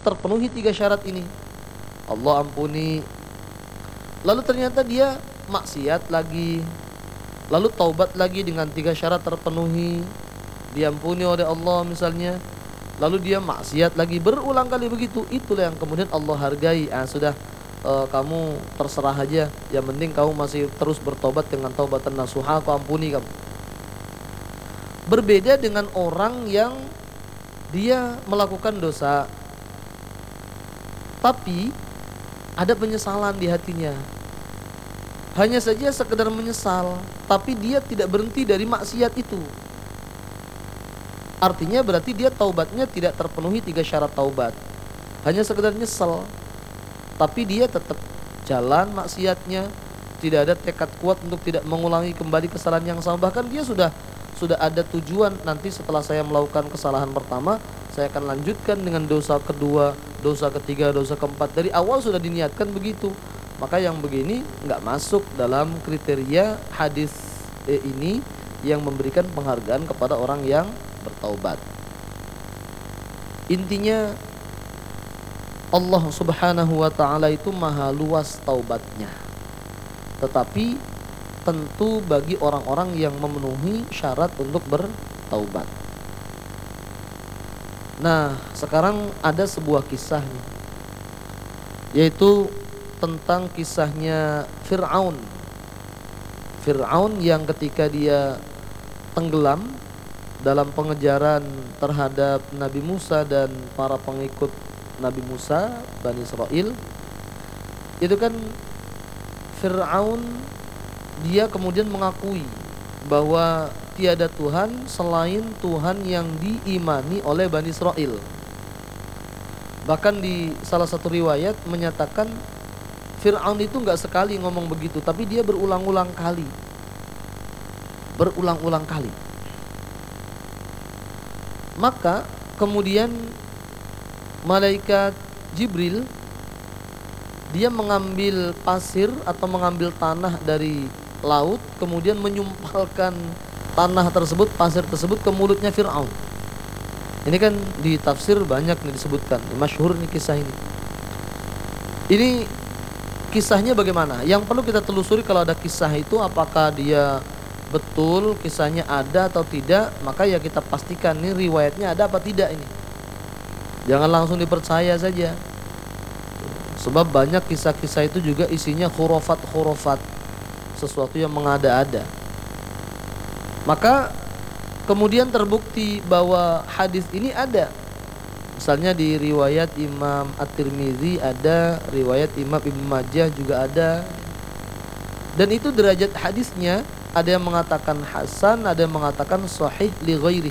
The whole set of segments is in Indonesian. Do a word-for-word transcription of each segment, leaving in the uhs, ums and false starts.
terpenuhi tiga syarat ini, Allah ampuni. Lalu ternyata dia maksiat lagi, lalu taubat lagi dengan tiga syarat terpenuhi, diampuni oleh Allah misalnya, lalu dia maksiat lagi, berulang kali begitu. Itulah yang kemudian Allah hargai. Ah sudah, uh, kamu terserah aja, yang penting kamu masih terus bertobat dengan taubatan nasuha, aku ampuni kamu. Berbeda dengan orang yang dia melakukan dosa tapi ada penyesalan di hatinya, hanya saja sekedar menyesal, tapi dia tidak berhenti dari maksiat itu. Artinya berarti dia taubatnya tidak terpenuhi tiga syarat taubat, hanya sekedar nyesel, tapi dia tetap jalan maksiatnya, tidak ada tekad kuat untuk tidak mengulangi kembali kesalahan yang sama. Bahkan dia sudah sudah ada tujuan, nanti setelah saya melakukan kesalahan pertama, saya akan lanjutkan dengan dosa kedua, dosa ketiga, dosa keempat. Dari awal sudah diniatkan begitu. Maka yang begini nggak masuk dalam kriteria hadis eh, ini yang memberikan penghargaan kepada orang yang bertaubat. Intinya Allah subhanahu wa ta'ala itu maha luas taubatnya, tetapi tentu bagi orang-orang yang memenuhi syarat untuk bertaubat. Nah, sekarang ada sebuah kisah, yaitu tentang kisahnya Fir'aun. Fir'aun yang ketika dia tenggelam dalam pengejaran terhadap Nabi Musa dan para pengikut Nabi Musa, Bani Israel, itu kan Fir'aun dia kemudian mengakui bahwa tiada Tuhan selain Tuhan yang diimani oleh Bani Israel. Bahkan di salah satu riwayat menyatakan Fir'aun itu nggak sekali ngomong begitu, tapi dia berulang-ulang kali, berulang-ulang kali. Maka kemudian malaikat Jibril dia mengambil pasir atau mengambil tanah dari laut, kemudian menyumpalkan tanah tersebut, pasir tersebut ke mulutnya Fir'aun. Ini kan di tafsir banyak nih disebutkan, masyhur nih kisah ini. Ini kisahnya bagaimana? Yang perlu kita telusuri kalau ada kisah itu, apakah dia betul kisahnya ada atau tidak. Maka ya kita pastikan nih riwayatnya ada apa tidak ini. Jangan langsung dipercaya saja, sebab banyak kisah-kisah itu juga isinya khurafat-khurafat, sesuatu yang mengada-ada. Maka kemudian terbukti bahwa hadis ini ada. Misalnya di riwayat Imam At-Tirmidzi ada, riwayat Imam Ibnu Majah juga ada. Dan itu derajat hadisnya, ada yang mengatakan hasan, ada yang mengatakan sahih li ghairi.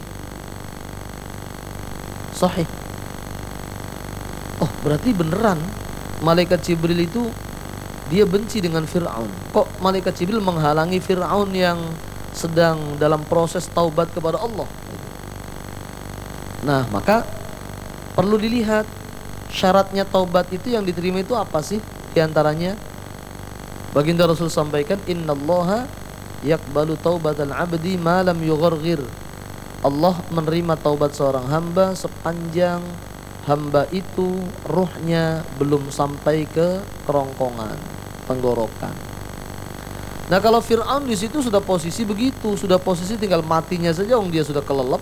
Sahih. Oh, berarti beneran malaikat Jibril itu dia benci dengan Fir'aun. Kok malaikat Jibril menghalangi Fir'aun yang sedang dalam proses taubat kepada Allah? Nah, maka perlu dilihat syaratnya taubat itu yang diterima itu apa sih? Di antaranya baginda Rasul sampaikan, innallaha yaqbalu taubatal abdi ma lam yugharghir. Allah menerima taubat seorang hamba sepanjang hamba itu ruhnya belum sampai ke kerongkongan, tenggorokan. Nah, kalau Fir'aun di situ sudah posisi begitu, sudah posisi tinggal matinya saja, wong dia sudah kelelep.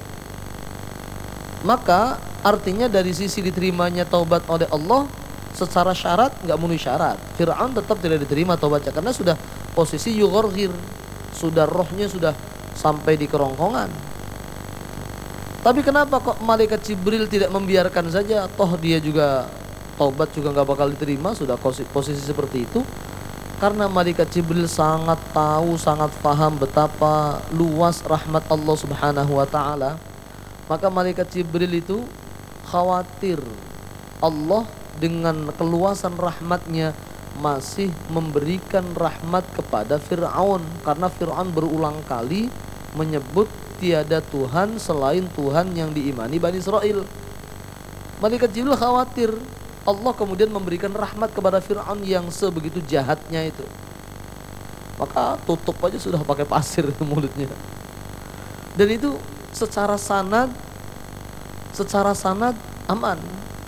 Maka artinya dari sisi diterimanya taubat oleh Allah secara syarat nggak memenuhi syarat. Fir'aun tetap tidak diterima taubatnya karena sudah posisi yugharghir, sudah rohnya sudah sampai di kerongkongan. Tapi kenapa kok malaikat Jibril tidak membiarkan saja? Toh dia juga taubat juga nggak bakal diterima, sudah posisi seperti itu. Karena malaikat Jibril sangat tahu, sangat paham betapa luas rahmat Allah Subhanahu wa ta'ala. Maka malaikat Jibril itu khawatir Allah dengan keluasan rahmatnya masih memberikan rahmat kepada Fir'aun, karena Fir'aun berulang kali menyebut tiada Tuhan selain Tuhan yang diimani Bani Israel. Malaikat Jibril khawatir Allah kemudian memberikan rahmat kepada Fir'aun yang sebegitu jahatnya itu. Maka tutup aja sudah pakai pasir mulutnya. Dan itu secara sanad secara sanad aman.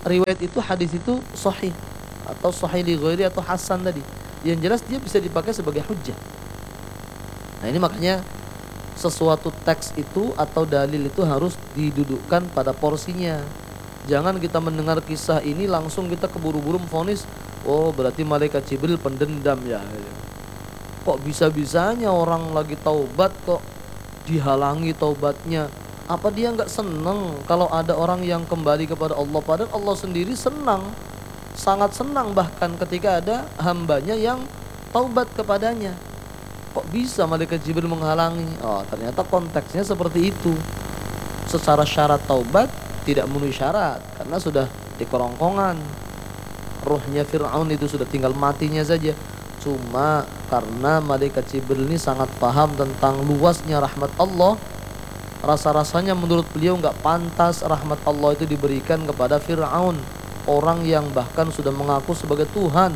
riwayat itu, hadis itu sahih atau sahih li ghairi atau hasan tadi. Yang jelas dia bisa dipakai sebagai hujjah. Nah, ini makanya sesuatu teks itu atau dalil itu harus didudukkan pada porsinya. Jangan kita mendengar kisah ini langsung kita keburu-buru memvonis, oh berarti malaikat Jibril pendendam ya. Kok bisa-bisanya orang lagi taubat kok dihalangi taubatnya? Apa dia nggak senang kalau ada orang yang kembali kepada Allah? Padahal Allah sendiri senang, sangat senang bahkan ketika ada hambanya yang taubat kepadanya. Kok bisa malaikat Jibril menghalangi? Oh, ternyata konteksnya seperti itu. Secara syarat taubat tidak memenuhi syarat karena sudah di kerongkongan. Ruhnya Fir'aun itu sudah tinggal matinya saja. Cuma karena malaikat Jibril ini sangat paham tentang luasnya rahmat Allah, rasa-rasanya menurut beliau nggak pantas rahmat Allah itu diberikan kepada Fir'aun, orang yang bahkan sudah mengaku sebagai Tuhan.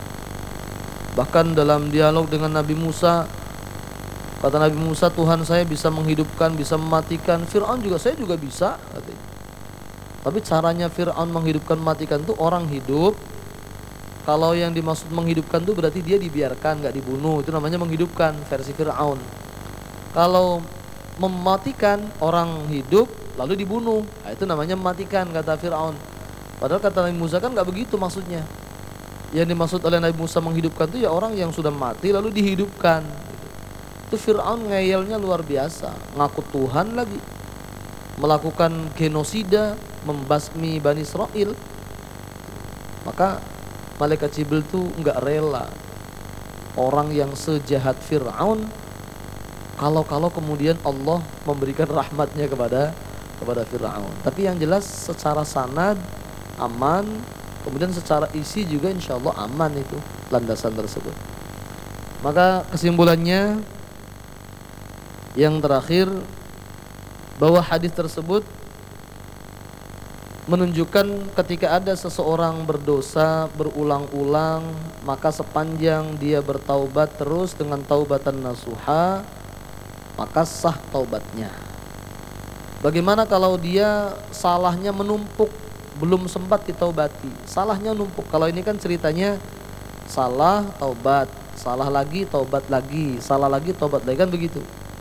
Bahkan dalam dialog dengan Nabi Musa, kata Nabi Musa, Tuhan saya bisa menghidupkan, bisa mematikan. Fir'aun juga, saya juga bisa, katanya. Tapi caranya Fir'aun menghidupkan, mematikan itu orang hidup. Kalau yang dimaksud menghidupkan itu berarti dia dibiarkan, nggak dibunuh. Itu namanya menghidupkan versi Fir'aun. Kalau mematikan, orang hidup lalu dibunuh, nah, itu namanya mematikan kata Fir'aun. Padahal kata Nabi Musa kan nggak begitu maksudnya. Yang dimaksud oleh Nabi Musa menghidupkan itu ya orang yang sudah mati lalu dihidupkan. Itu Fir'aun ngeyelnya luar biasa, ngaku Tuhan lagi, melakukan genosida, membasmi Bani Israel. Maka malaikat Jibril itu nggak rela orang yang sejahat Fir'aun kalau-kalau kemudian Allah memberikan rahmatnya kepada kepada Fir'aun. Tapi yang jelas secara sanad aman, kemudian secara isi juga insya Allah aman itu landasan tersebut. Maka kesimpulannya yang terakhir, bahwa hadis tersebut menunjukkan ketika ada seseorang berdosa berulang-ulang, maka sepanjang dia bertaubat terus dengan taubatan nasuha, maka sah taubatnya. Bagaimana kalau dia salahnya menumpuk, belum sempat ditaubati, salahnya numpuk? Kalau ini kan ceritanya salah taubat, salah lagi taubat lagi, salah lagi taubat lagi, kan begitu.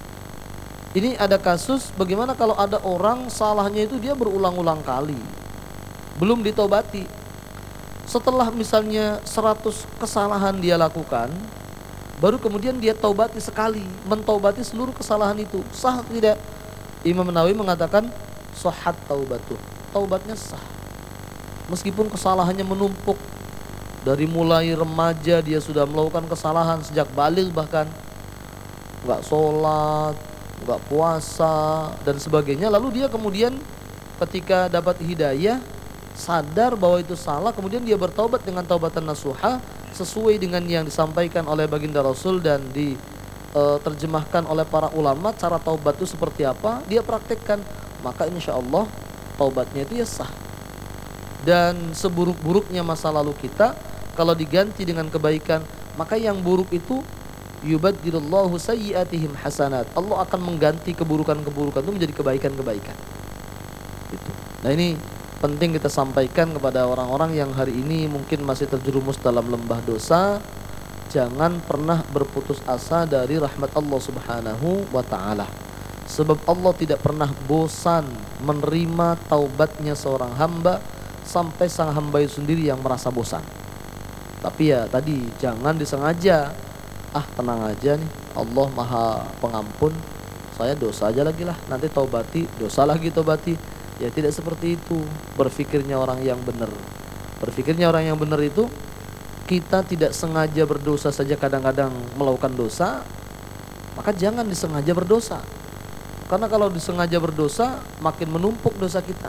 Ini ada kasus bagaimana kalau ada orang salahnya itu dia berulang-ulang kali, belum ditaubati. Setelah misalnya seratus kesalahan dia lakukan, baru kemudian dia taubati sekali, mentaubati seluruh kesalahan itu, sah tidak? Imam Nawawi mengatakan sahhat taubatuh, taubatnya sah. Meskipun kesalahannya menumpuk, dari mulai remaja dia sudah melakukan kesalahan, sejak baligh bahkan, nggak sholat, nggak puasa dan sebagainya. Lalu dia kemudian ketika dapat hidayah, sadar bahwa itu salah, kemudian dia bertaubat dengan taubatan nasuha sesuai dengan yang disampaikan oleh baginda Rasul dan diterjemahkan oleh para ulama. Cara taubat itu seperti apa, dia praktekkan, maka insya Allah taubatnya itu ya sah. Dan seburuk-buruknya masa lalu kita, kalau diganti dengan kebaikan, maka yang buruk itu yubaddilullahu sayyi'atihim hasanat, Allah akan mengganti keburukan-keburukan itu menjadi kebaikan-kebaikan gitu. Nah, ini penting kita sampaikan kepada orang-orang yang hari ini mungkin masih terjerumus dalam lembah dosa. Jangan pernah berputus asa dari rahmat Allah Subhanahu wa ta'ala, sebab Allah tidak pernah bosan menerima taubatnya seorang hamba sampai sang hamba itu sendiri yang merasa bosan. Tapi ya tadi, jangan disengaja, ah tenang aja nih, Allah maha pengampun, saya dosa aja lagi lah, nanti taubati, dosa lagi taubati. Ya tidak seperti itu berpikirnya orang yang benar. Berpikirnya orang yang benar itu, kita tidak sengaja berdosa saja kadang-kadang melakukan dosa, maka jangan disengaja berdosa. Karena kalau disengaja berdosa, makin menumpuk dosa kita.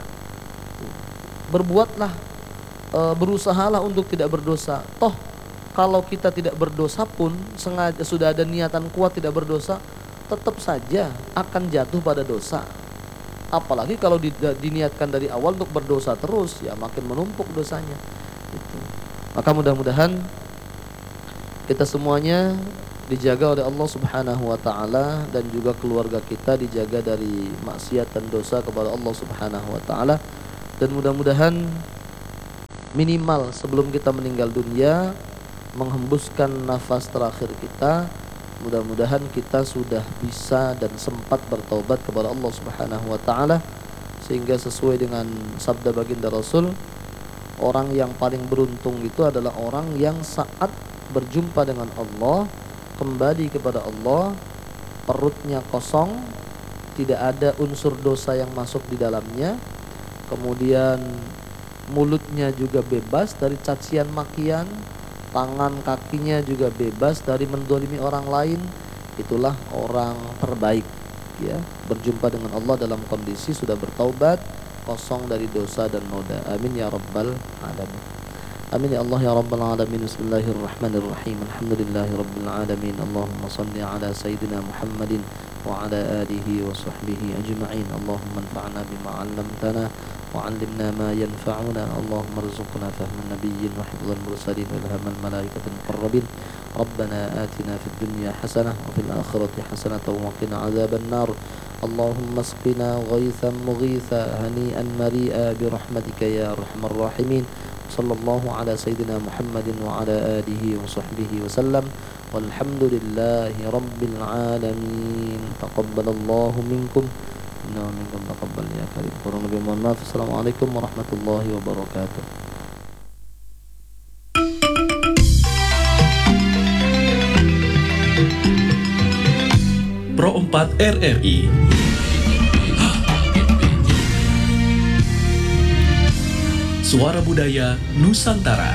Berbuatlah, e, berusahalah untuk tidak berdosa. Toh kalau kita tidak berdosa pun, sengaja sudah ada niatan kuat tidak berdosa, tetap saja akan jatuh pada dosa. Apalagi kalau diniatkan dari awal untuk berdosa terus, ya makin menumpuk dosanya gitu. Maka mudah-mudahan kita semuanya dijaga oleh Allah Subhanahu wa ta'ala, dan juga keluarga kita dijaga dari maksiat dan dosa kepada Allah Subhanahu wa ta'ala. Dan mudah-mudahan minimal sebelum kita meninggal dunia, menghembuskan nafas terakhir kita, mudah-mudahan kita sudah bisa dan sempat bertaubat kepada Allah Subhanahu wa taala, sehingga sesuai dengan sabda baginda Rasul, orang yang paling beruntung itu adalah orang yang saat berjumpa dengan Allah, kembali kepada Allah, perutnya kosong, tidak ada unsur dosa yang masuk di dalamnya, kemudian mulutnya juga bebas dari cacian makian, tangan kakinya juga bebas dari mendolimi orang lain. Itulah orang terbaik, ya, berjumpa dengan Allah dalam kondisi sudah bertaubat, kosong dari dosa dan noda. Amin ya rabbal alamin. Amin ya Allah ya rabbal alamin. Bismillahirrahmanirrahim. Alhamdulillahi rabbil alamin. Allahumma salli ala sayyidina Muhammadin wa ala alihi wa sahbihi ajma'in. Allahumma anfa'na bima 'allamtana wa 'allimna ma yanfa'una. Allahumma arzuqna fahman nabiyyin wa hifdzal mursalin wa ilhamal malaikatil muqarrabin. Rabbana atina fid dunya hasanah wa fil akhirati hasanatan wa qina 'adzaban nar. Allahumma asqina ghaithan mughitha hani'an mari'a bi rahmatika ya arhamar rahimin. Sallallahu ala sayyidina Muhammadin wa ala alihi wa sahbihi wa sallam. Walhamdulillahi rabbil alamin. Taqabbalallahu minkum inna minkum taqabbal ya karim. Kurang lebih mohon maaf. Assalamualaikum warahmatullahi wabarakatuh. Pro empat R R I Suara Budaya Nusantara.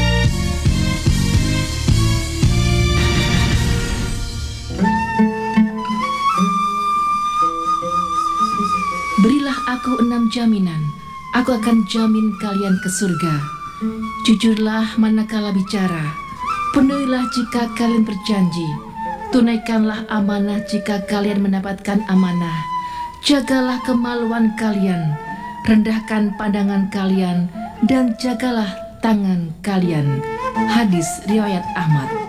Berilah aku enam jaminan, aku akan jamin kalian ke surga. Jujurlah manakala bicara, penuhilah jika kalian berjanji, tunaikanlah amanah jika kalian mendapatkan amanah, jagalah kemaluan kalian, rendahkan pandangan kalian, dan jagalah tangan kalian. Hadis riwayat Ahmad.